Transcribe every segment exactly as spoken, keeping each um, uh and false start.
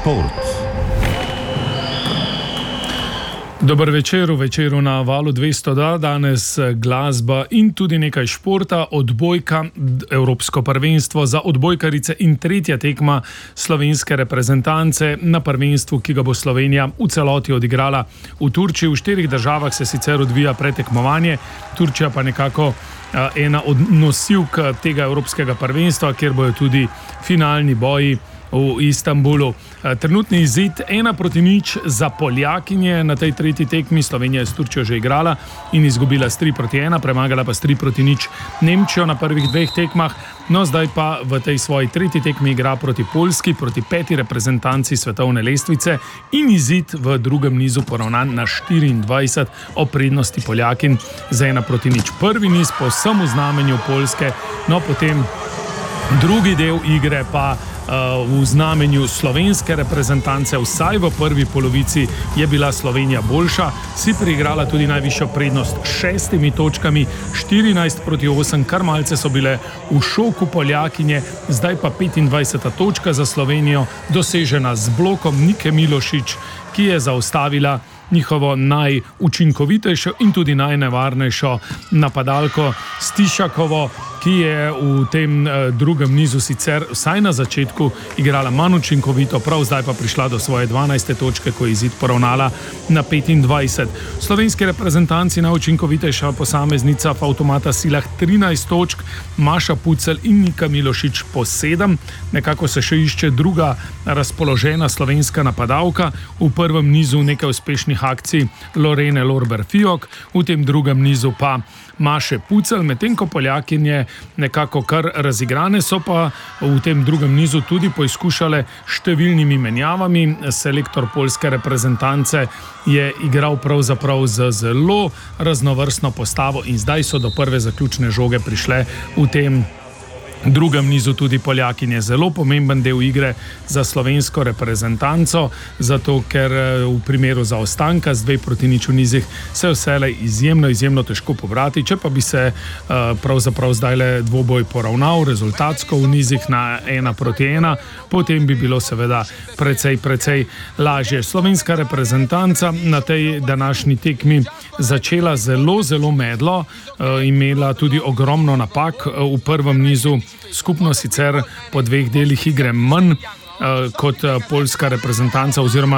Šport. Dober večer, v večeru na Valu dvesto dva, danes glasba in tudi nekaj športa, odbojka, evropsko prvenstvo za odbojkarice in tretja tekma slovenske reprezentance na prvenstvu, ki ga bo Slovenija v celoti odigrala v Turčiji. V štirih državah se sicer odvija pretekmovanje, Turčija pa nekako ena od nosilk tega evropskega prvenstva, kjer bojo tudi finalni boji v Istanbulu. Trenutni izid ena proti nič za Poljakinje na tej tretji tekmi. Slovenija je s Turčijo že igrala in izgubila s tri proti ena, premagala pa s tri proti nič Nemčijo na prvih dveh tekmah. No, zdaj pa v tej svoji tretji tekmi igra proti Poljski, proti peti reprezentanci svetovne lestvice in izid v drugem nizu poravnan na štiriindvajset o prednosti Poljakin za ena proti nič. Prvi niz povsem v znamenju Poljske, no potem drugi del igre pa v znamenju slovenske reprezentance. Vsaj v prvi polovici je bila Slovenija boljša, si priigrala tudi najvišjo prednost šestimi točkami, štirinajst proti osem, kar malce so bile v šoku Poljakinje, zdaj pa petindvajseta točka za Slovenijo, dosežena z blokom Nike Milošič, ki je zaustavila njihovo najučinkovitejšo in tudi najnevarnejšo napadalko Stišakovo, ki je v tem drugem nizu sicer vsaj na začetku igrala manj učinkovito, prav zdaj pa prišla do svoje dvanajste točke, ko je izid poravnala na petindvajset. Slovenski reprezentanci najučinkovitejša posameznica v avtomata silah trinajst točk, Maša Pucelj in Nika Milošič po sedem. Nekako se še išče druga razpoložena slovenska napadalka. V prvem nizu nekaj uspešnih akcij Lorene Lorber-Fiok, v tem drugem nizu pa Maše Pucelj, medtem ko Poljakinje nekako kar razigrane, so pa v tem drugem nizu tudi poizkušale številnimi menjavami. Selektor poljske reprezentance je igral pravzaprav z zelo raznovrstno postavo in zdaj so do prve zaključne žoge prišle v tem drugem nizu tudi Poljakinje. Zelo pomemben del igre za slovensko reprezentanco, zato ker v primeru zaostanka z dve proti nič v nizih se vselej izjemno, izjemno težko pobrati. Če pa bi se pravzaprav zdajle dvoboj poravnal rezultatsko v nizih na ena proti ena, potem bi bilo seveda precej, precej lažje. Slovenska reprezentanca na tej današnji tekmi začela zelo, zelo medlo, imela tudi ogromno napak v prvem nizu, skupno sicer po dveh delih igre manj kot poljska reprezentanca, oziroma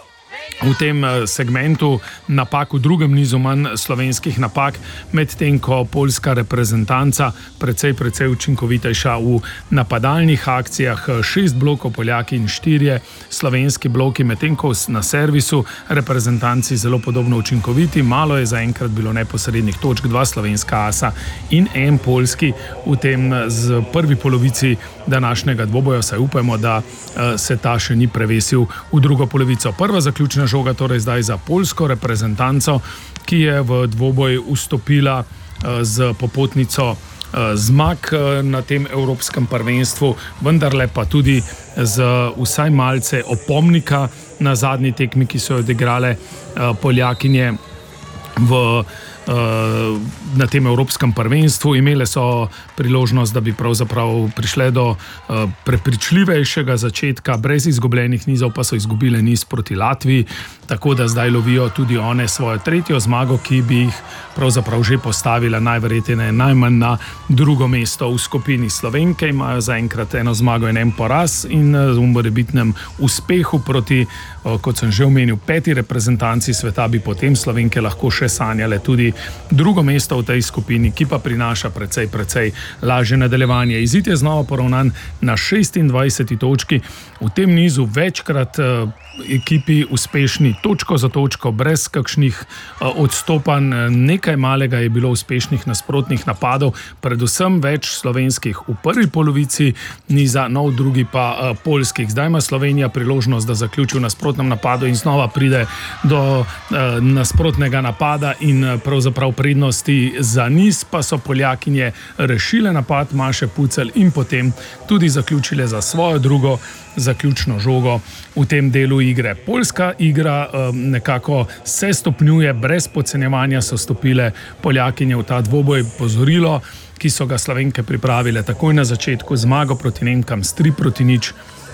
v tem segmentu napak v drugem nizu manj slovenskih napak, medtem ko poljska reprezentanca precej, precej učinkovitejša v napadalnih akcijah. Šest blokov Poljaki in štirje slovenski bloki, medtem ko na servisu reprezentanci zelo podobno učinkoviti. Malo je zaenkrat bilo neposrednih točk, dva slovenska asa in en poljski v tem z prvi polovici današnjega dvoboja. Saj upajmo, da se ta še ni prevesil v drugo polovico. Prva zaključna žoga torej zdaj za poljsko reprezentanco, ki je v dvoboj vstopila z popotnico zmag na tem evropskem prvenstvu, vendarle pa tudi z vsaj malce opomnika na zadnji tekmi, ki so jo odigrale Poljakinje v na tem evropskem prvenstvu. Imele so priložnost, da bi pravzaprav prišle do prepričljivejšega začetka, brez izgubljenih nizov, pa so izgubile niz proti Latviji, tako da zdaj lovijo tudi one svojo tretjo zmago, ki bi jih pravzaprav že postavila najverjetneje najmanj na drugo mesto v skupini. Slovenke imajo zaenkrat eno zmago in en poraz in v morebitnem uspehu proti, kot sem že omenil, peti reprezentanci sveta bi potem Slovenke lahko še sanjale tudi drugo mesto v tej skupini, ki pa prinaša precej, precej lažje nadaljevanje. Izid je znova poravnan na šestindvajseti točki. V tem nizu večkrat ekipi uspešni točko za točko, brez kakšnih odstopanj. Nekaj malega je bilo uspešnih nasprotnih napadov, predvsem več slovenskih v prvi polovici niza, no v drugi pa poljskih. Zdaj ima Slovenija priložnost, da zaključi v nasprotnem napadu in znova pride do nasprotnega napada in pravzaprav prednosti za niz, pa so Poljakinje rešile napad Maše Pucelj in potem tudi zaključile za svojo drugo zaključno žogo v tem delu igre. Poljska igra um, nekako se stopnjuje, brez podcenjevanja so stopile Poljakinje v ta dvoboj. Pozorilo, ki so ga Slovenke pripravile takoj na začetku, zmago proti Nemkam s tri proti nič.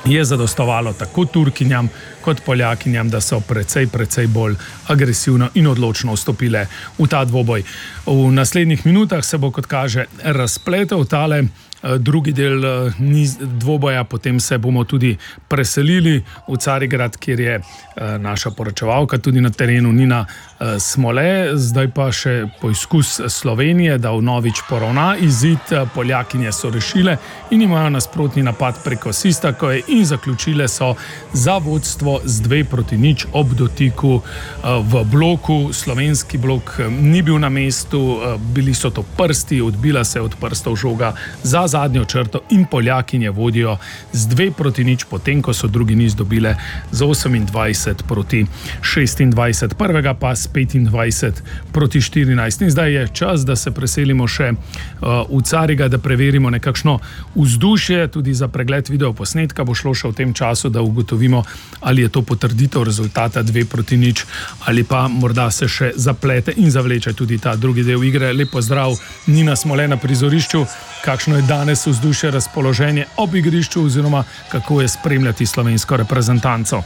je zadostovalo tako Turkinjam kot Poljakinjam, da so precej, precej bolj agresivno in odločno vstopile v ta dvoboj. V naslednjih minutah se bo, kot kaže, razpletel tale drugi del dvoboja, potem se bomo tudi preselili v Carigrad, kjer je naša poročevalka tudi na terenu Nina Smole. Zdaj pa še poizkus Slovenije, da vnovič poravna izid. Poljakinje so rešile in imajo nasprotni napad preko Sistakove in zaključile so za vodstvo z dve proti nič ob dotiku v bloku. Slovenski blok ni bil na mestu, bili so to prsti, odbila se od prstov žoga za zadnjo črto in Poljakinje vodijo z dve proti nič, potem ko so drugi niz dobile z osemindvajset proti šestindvajset, prvega pa s petindvajset proti štirinajst. In zdaj je čas, da se preselimo še uh, v Carigrad, da preverimo nekakšno vzdušje, tudi za pregled videoposnetka bo šlo še v tem času, da ugotovimo, ali je to potrditev rezultata dve proti nič, ali pa morda se še zaplete in zavleče tudi ta drugi del igre. Lep pozdrav, Nina Smole na prizorišču. Kakšno je danes vzdušje, razpoloženje ob igrišču oziroma kako je spremljati slovensko reprezentanco?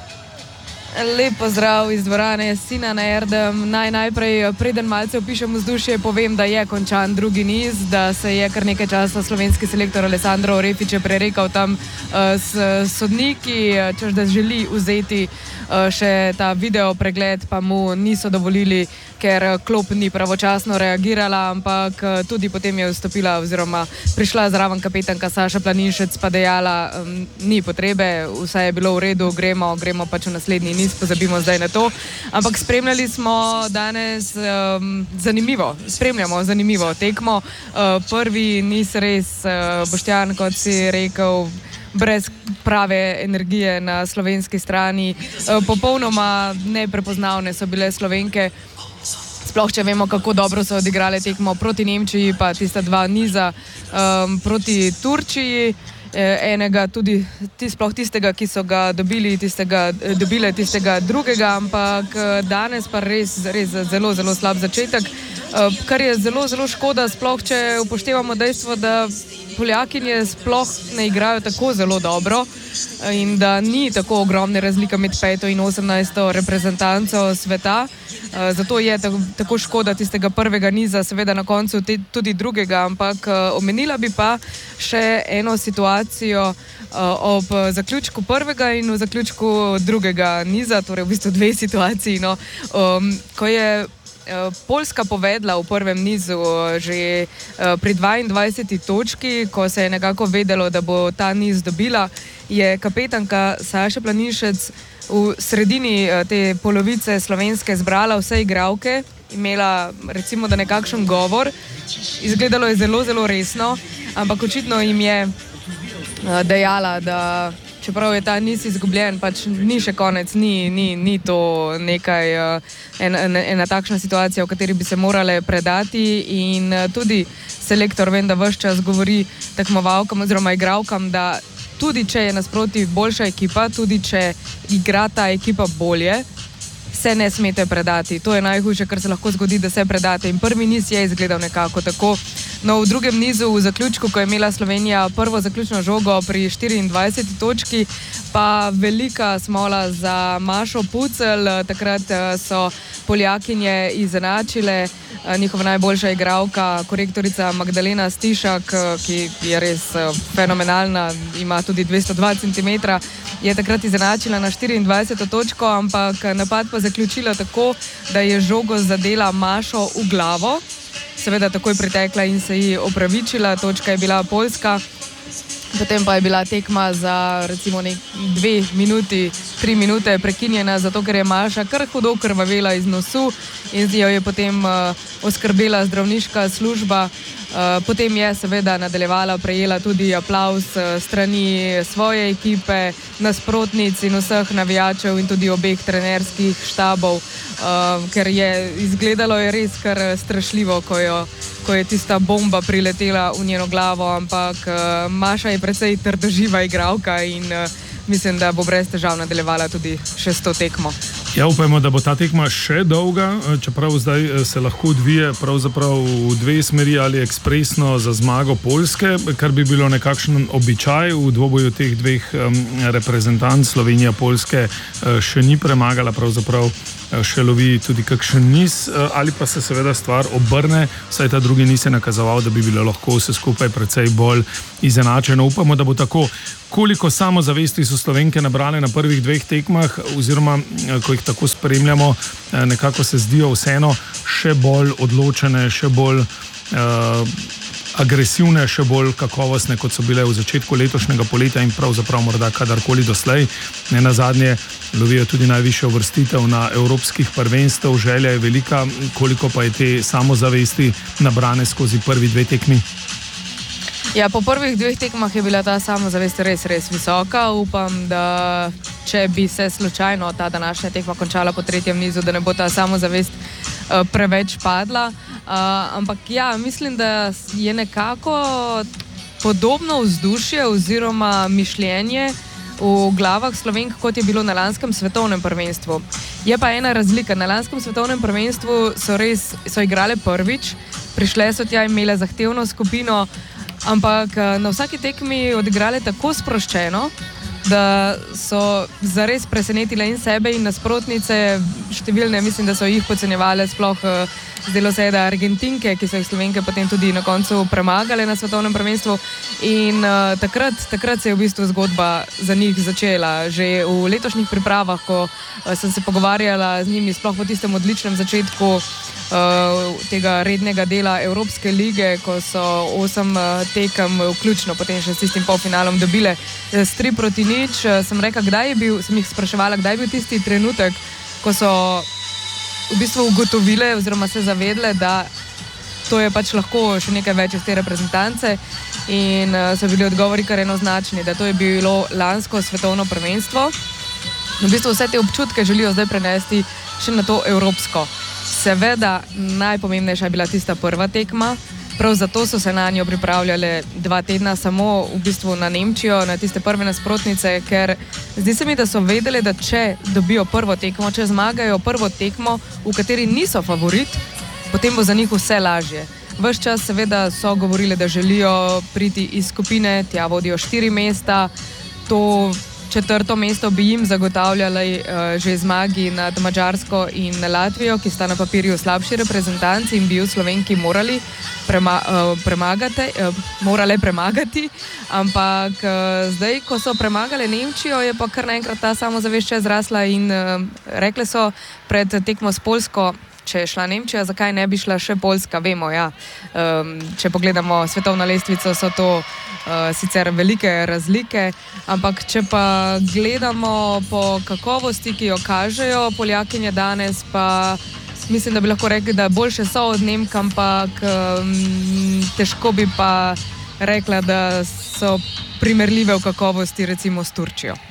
Lep pozdrav iz dvorane Sina na Erdem. Naj najprej, preden malce opišem vzdušje, povem, da je končan drugi niz, da se je kar nekaj časa slovenski selektor Alessandro Orefič prerekal tam uh, s sodniki, češ da želi vzeti uh, še ta video pregled, pa mu niso dovolili, ker klop ni pravočasno reagirala, ampak tudi potem je vstopila oziroma prišla zraven kapetanka Saša Planinšec, pa dejala, um, ni potrebe, vse je bilo v redu, gremo, gremo pač v naslednji niz, pozabimo zdaj na to. Ampak spremljali smo danes um, zanimivo, spremljamo zanimivo tekmo. Uh, prvi niz res, uh, Boštjan, kot si rekel, brez prave energije na slovenski strani. Uh, popolnoma neprepoznavne so bile Slovenke. Sploh, če vemo, kako dobro so odigrale tekmo proti Nemčiji, pa tista dva niza um, proti Turčiji. Enega tudi, sploh tistega, ki so ga dobili, tistega, dobile tistega drugega, ampak danes pa res, res zelo, zelo slab začetek, kar je zelo, zelo škoda, sploh, če upoštevamo dejstvo, da Poljakinje sploh ne igrajo tako zelo dobro in da ni tako ogromne razlike med peto in osemnajsto reprezentanco sveta. Zato je tako škoda tistega prvega niza, seveda na koncu tudi drugega, ampak omenila bi pa še eno situacijo ob zaključku prvega in v zaključku drugega niza, torej v bistvu dve situaciji, no, ko je Poljska povedla v prvem nizu že pri dvaindvajseti točki, ko se je nekako vedelo, da bo ta niz dobila, je kapetanka Saša Planinšec v sredini te polovice slovenske zbrala vse igralke, imela recimo da nekakšen govor, izgledalo je zelo, zelo resno, ampak očitno jim je dejala, da čeprav je ta niz izgubljen, pač ni še konec, ni, ni, ni to nekaj, ena, ena takšna situacija, v kateri bi se morale predati in tudi selektor, vem, da ves čas govori tekmovalkam oziroma igralkam, da tudi če je nasproti boljša ekipa, tudi če igra ta ekipa bolje, se ne smete predati. To je najhujše, kar se lahko zgodi, da se predate. In prvi niz je izgledal nekako tako. No, v drugem nizu, v zaključku, ko je imela Slovenija prvo zaključno žogo pri štiriindvajseti točki, pa velika smola za Mašo Pucelj. Takrat so Poljakinje izenačile. Njihova najboljša igralka, korektorica Magdalena Stišak, ki je res fenomenalna, ima tudi dvesto dva centimetra, je takrat izenačila na štiriindvajseto točko, ampak napad pa zaključila tako, da je žogo zadela Mašo v glavo. Seveda takoj pritekla in se ji opravičila, točka je bila Poljska. Potem pa je bila tekma za recimo nek dve minuti, tri minute prekinjena, zato ker je Maša kar hudo krvavela iz nosu in jo je potem uh, oskrbela zdravniška služba. Uh, potem je seveda nadaljevala, prejela tudi aplavz uh, strani svoje ekipe, nasprotnic in vseh navijačev in tudi obeh trenerskih štabov, uh, ker je izgledalo je res kar strašljivo, ko, jo, ko je tista bomba priletela v njeno glavo, ampak uh, Maša je precej trdoživa igralka in uh, mislim, da bo brez težav nadaljevala tudi še s to tekmo. Ja, upajmo, da bo ta tekma še dolga, čeprav zdaj se lahko odvije pravzaprav v dve smeri, ali ekspresno za zmago Poljske, kar bi bilo nekakšen običaj v dvoboju teh dveh reprezentanc. Slovenija Poljske še ni premagala, pravzaprav še lovi tudi kakšen niz, ali pa se seveda stvar obrne, saj ta drugi niz je nakazoval, da bi bilo lahko vse skupaj precej bolj izenačeno. Upamo, da bo tako. Koliko samozavesti so Slovenke nabrale na prvih dveh tekmah, oziroma ko jih tako spremljamo, nekako se zdijo vseeno še bolj odločene, še bolj uh, agresivne, še bolj kakovostne, kot so bile v začetku letošnjega poletja in pravzaprav morda kadarkoli doslej. Ne nazadnje lovijo tudi najvišjo uvrstitev na evropskih prvenstev, želja je velika, koliko pa je te samozavesti nabrane skozi prvi dve tekmi? Ja, po prvih dveh tekmah je bila ta samozavest res, res visoka. Upam, da če bi se slučajno ta današnja tekma končala po tretjem nizu, da ne bo ta samozavest uh, preveč padla. Uh, ampak ja, mislim, da je nekako podobno vzdušje oziroma mišljenje v glavah Slovenk, kot je bilo na lanskem svetovnem prvenstvu. Je pa ena razlika. Na lanskem svetovnem prvenstvu so res, so igrale prvič, prišle so tja, imele zahtevno skupino, ampak na vsaki tekmi odigrale tako sproščeno, da so zares presenetile in sebe in nasprotnice. Številne, mislim, da so jih podcenjevale, sploh zdelo se je, da Argentinke, ki so jih Slovenke potem tudi na koncu premagale na svetovnem prvenstvu. In uh, takrat, takrat se je v bistvu zgodba za njih začela. Že v letošnjih pripravah, ko uh, sem se pogovarjala z njimi, sploh po tistem odličnem začetku uh, tega rednega dela Evropske lige, ko so osem uh, tekem, vključno potem še s tistim polfinalom, dobile uh, s tri proti nič, uh, sem rekla, kdaj je bil, sem jih spraševala, kdaj je bil tisti trenutek, ko so v bistvu ugotovile oziroma se zavedle, da to je pač lahko še nekaj več od te reprezentance, in uh, so bili odgovori kar enoznačni, da to je bilo lansko svetovno prvenstvo. V bistvu vse te občutke želijo zdaj prenesti še na to evropsko. Seveda najpomembnejša je bila tista prva tekma, prav zato so se na njo pripravljale dva tedna samo v bistvu na Nemčijo, na tiste prve nasprotnice, ker zdi se mi, da so vedele, da če dobijo prvo tekmo, če zmagajo prvo tekmo, v kateri niso favorit, potem bo za njih vse lažje. Ves čas seveda so govorile, da želijo priti iz skupine, tja vodijo štiri mesta, to četrto mesto bi jim zagotavljali uh, že zmagi nad Madžarsko in Latvijo, ki sta na papirju slabši reprezentanci in bi jo Slovenki morali prema, uh, premagati, uh, morale premagati, ampak uh, zdaj, ko so premagale Nemčijo, je pa kar naenkrat ta samozavest še zrasla in uh, rekle so pred tekmo s Poljsko, če je šla Nemčija, zakaj ne bi šla še Poljska, vemo, ja. Um, če pogledamo svetovno lestvico, so to uh, sicer velike razlike, ampak če pa gledamo po kakovosti, ki jo kažejo Poljakinje danes, pa mislim, da bi lahko rekli, da boljše so od Nemk, ampak um, težko bi pa rekla, da so primerljive v kakovosti recimo s Turčijo.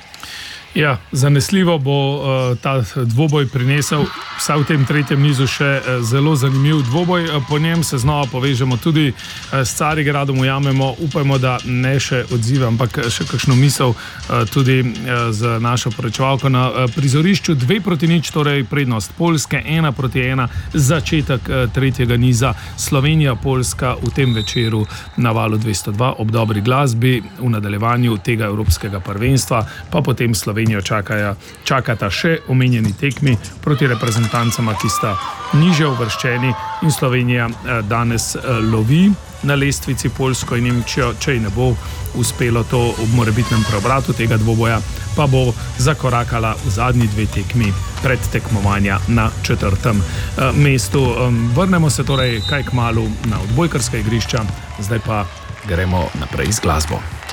Ja, zanesljivo bo uh, ta dvoboj prinesel vsaj v tem tretjem nizu še uh, zelo zanimiv dvoboj. Uh, po njem se znova povežemo tudi uh, s Carigradom, ujamemo, upajmo, da ne še odzive, ampak še kakšno misel uh, tudi uh, z našo poročevalko na uh, prizorišču. Dve proti nič, torej prednost Poljske, ena proti ena, začetek uh, tretjega niza. Slovenija, Poljska v tem večeru na Valu dvesto dva ob dobri glasbi v nadaljevanju tega evropskega prvenstva, pa potem Slovenija Slovenijo čakajo, čakata še omenjeni tekmi proti reprezentancama, ki sta nižje uvrščeni, in Slovenija danes lovi na lestvici Poljsko in Nemčijo. Če ji ne bo uspelo to ob morebitnem preobratu tega dvoboja, pa bo zakorakala v zadnji dve tekmi pred tekmovanja na četrtem mestu. Vrnemo se torej kaj kmalu na odbojkarska igrišča, zdaj pa gremo naprej z glasbo.